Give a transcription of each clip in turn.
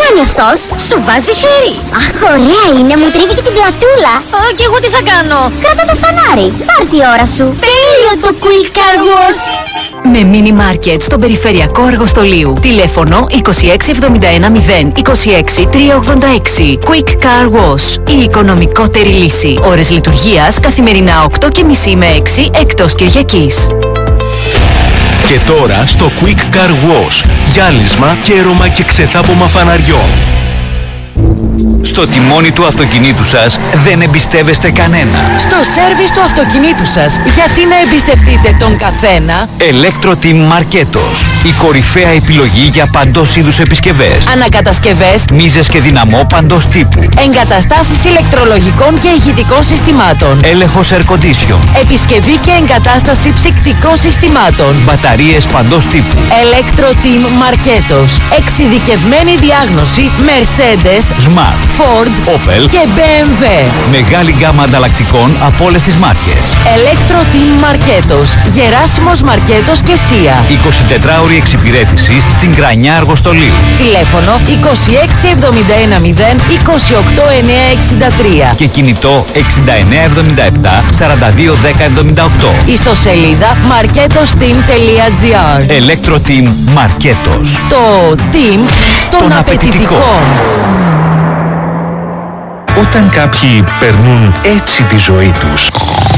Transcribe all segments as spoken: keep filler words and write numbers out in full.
κάνει αυτός? Σου βάζει χέρι. Αχ, ωραία είναι, μου τρίβει και την πλατούλα. Α, και εγώ τι θα κάνω? Κράτα το φανάρι, θα έρθει η ώρα σου. Τέλειο το Quick Car Wash. Με Mini Market στον περιφερειακό Αργοστολίου. Τηλέφωνο είκοσι έξι εβδομήντα ένα μηδέν είκοσι έξι τριακόσια ογδόντα έξι. Quick Car Wash. Η οικονομικότερη λύση. Ώρες λειτουργίας καθημερινά οκτώ και μισή με έξι εκτός Κυριακής. Και τώρα στο Quick Car Wash. Γυάλισμα, κέρωμα και ξεθάπομα φαναριών. Στο τιμόνι του αυτοκινήτου σας δεν εμπιστεύεστε κανένα. Στο σέρβις του αυτοκινήτου σας, γιατί να εμπιστευτείτε τον καθένα? Electro Team Marketos. Η κορυφαία επιλογή για παντός είδους επισκευές. Ανακατασκευές, μίζες και δυναμό παντός τύπου. εγκαταστάσεις ηλεκτρολογικών και ηχητικών συστημάτων. Έλεγχος air condition. Επισκευή και εγκατάσταση ψυκτικών συστημάτων. Μπαταρίες παντός τύπου. Electro Team Marketos. Εξειδικευμένη διάγνωση Mercedes, Smart, Ford, Opel και μπι εμ ντάμπλιου. Μεγάλη γκάμα ανταλλακτικών από όλες τις μάρκες. Electro Team Marketos. Γεράσιμος Μαρκέτος και Σία. εικοσιτετράωρη εξυπηρέτηση στην Κρανιά Αργοστολίου. Τηλέφωνο είκοσι έξι εβδομήντα ένα μηδέν είκοσι οκτώ εννιακόσια εξήντα τρία. Και κινητό εξήντα εννέα εβδομήντα επτά σαράντα δύο δέκα εβδομήντα οκτώ. Ιστοσελίδα marketosteam τελεία τζι άρ. Electro Team Marketos. Το team των, Των απαιτητικών. Όταν κάποιοι περνούν έτσι τη ζωή τους,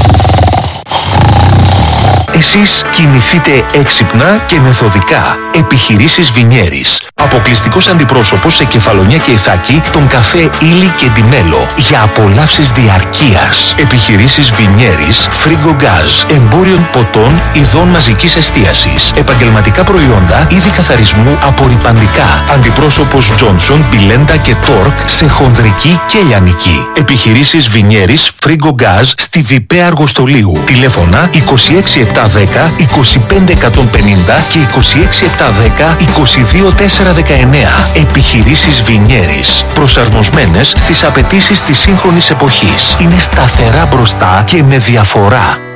εσείς κινηθείτε έξυπνα και μεθοδικά. Επιχειρήσεις Βινιέρης. Αποκλειστικός αντιπρόσωπος σε Κεφαλονιά και Ιθάκη, τον καφέ Ήλι και Ντιμέλο. Για απολαύσεις διαρκείας. Επιχειρήσεις Βινιέρης, Φρίγκο Γκάζ. Εμπόριων ποτών, ειδών μαζικής εστίασης. Επαγγελματικά προϊόντα, είδη καθαρισμού, απορρυπαντικά. Αντιπρόσωπος Τζόνσον, Μπιλέντα και Τόρκ σε χονδρική και λιανική. Επιχειρήσεις Βινιέρης, Φρίγκο Γκάζ στη Βιπέ Αργοστολίου. Τηλέφωνα είκοσι έξι επτακόσια δέκα είκοσι πέντε εκατόν πενήντα και είκοσι έξι επτακόσια δέκα είκοσι δύο τετρακόσια δεκαεννέα. Επιχειρήσεις Βινιέρης. Προσαρμοσμένες στις απαιτήσεις της σύγχρονης εποχής. Είναι σταθερά μπροστά και με διαφορά.